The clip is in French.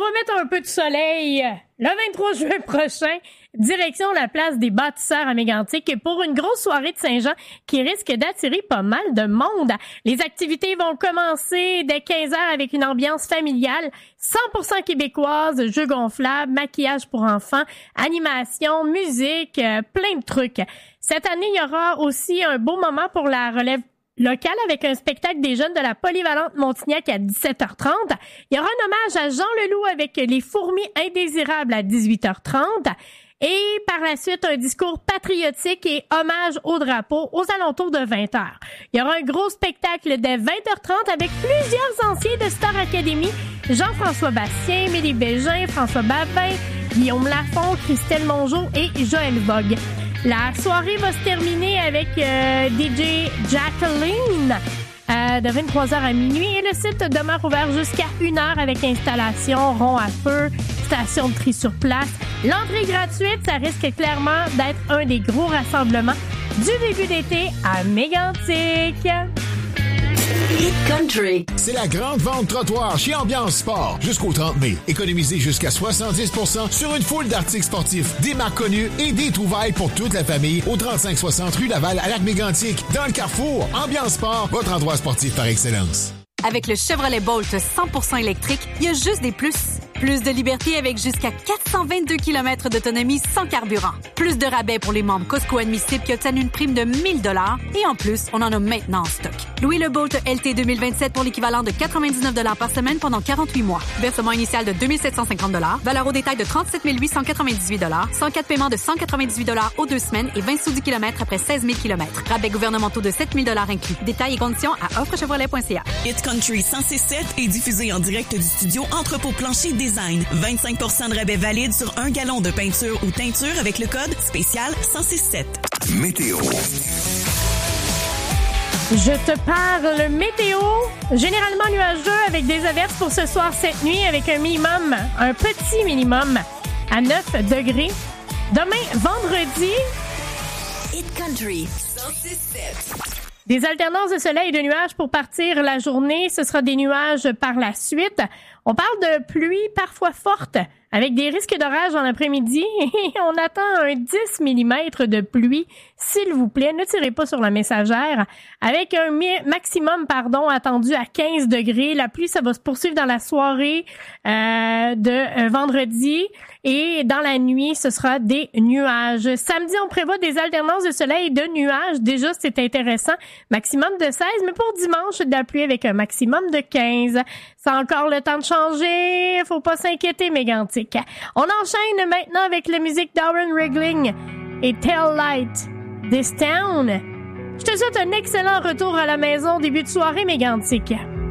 va mettre un peu de soleil le 23 juin prochain, direction la place des bâtisseurs à Mégantic pour une grosse soirée de Saint-Jean qui risque d'attirer pas mal de monde. Les activités vont commencer dès 15h avec une ambiance familiale, 100% québécoise, jeux gonflables, maquillage pour enfants, animation, musique, plein de trucs. Cette année, il y aura aussi un beau moment pour la relève locale avec un spectacle des jeunes de la Polyvalente Montignac à 17h30. Il y aura un hommage à Jean Leloup avec les fourmis indésirables à 18h30. Et par la suite, un discours patriotique et hommage au drapeau aux alentours de 20h. Il y aura un gros spectacle dès 20h30 avec plusieurs anciens de Star Academy. Jean-François Bastien, Mélie Bégin, François Babin, Guillaume Lafont, Christelle Mongeau et Joël Vogue. La soirée va se terminer avec DJ Jacqueline de 23h à minuit et le site demeure ouvert jusqu'à 1h avec installation, rond à feu, station de tri sur place. L'entrée gratuite, ça risque clairement d'être un des gros rassemblements du début d'été à Mégantic. Hit Country. C'est la grande vente trottoir chez Ambiance Sport. Jusqu'au 30 mai. Économisez jusqu'à 70% sur une foule d'articles sportifs, des marques connues et des trouvailles pour toute la famille au 3560 rue Laval à Lac-Mégantic. Dans le Carrefour, Ambiance Sport, votre endroit sportif par excellence. Avec le Chevrolet Bolt 100% électrique, il y a juste des plus. Plus de liberté avec jusqu'à 422 km d'autonomie sans carburant. Plus de rabais pour les membres Costco admissibles qui obtiennent une prime de 1 000 $. Et en plus, on en a maintenant en stock. Louez le Bolt LT 2027 pour l'équivalent de 99 $ par semaine pendant 48 mois. Versement initial de 2 750 $. Valeur au détail de 37 898 $. 104 paiements de 198 $ aux 2 semaines et 20 sous du kilomètre après 16 000 km. Rabais gouvernementaux de 7 000 $ inclus. Détails et conditions à offrechevrolet.ca. Hit Country 106.7 est diffusé en direct du studio Entrepôt Plancher Design. 25% de rabais valide sur 1 gallon de peinture ou teinture avec le code spécial 106.7. Météo. Je te parle météo, généralement nuageux avec des averses pour ce soir, cette nuit, avec un minimum, un petit minimum à 9 degrés. Demain, vendredi, Hit Country 106.7. Des alternances de soleil et de nuages pour partir la journée. Ce sera des nuages par la suite. On parle de pluie parfois forte avec des risques d'orage en après-midi et on attend un 10 mm de pluie. S'il vous plaît, ne tirez pas sur la messagère. Avec un maximum, attendu à 15 degrés. La pluie, ça va se poursuivre dans la soirée de vendredi et dans la nuit, ce sera des nuages. Samedi, on prévoit des alternances de soleil et de nuages. Déjà, c'est intéressant. Maximum de 16, mais pour dimanche, de la pluie avec un maximum de 15. C'est encore le temps de changer. Faut pas s'inquiéter, Mégantic. On enchaîne maintenant avec la musique d'Aaron Regling et Tail Light This Town. Je te souhaite un excellent retour à la maison début de soirée, Mégantic.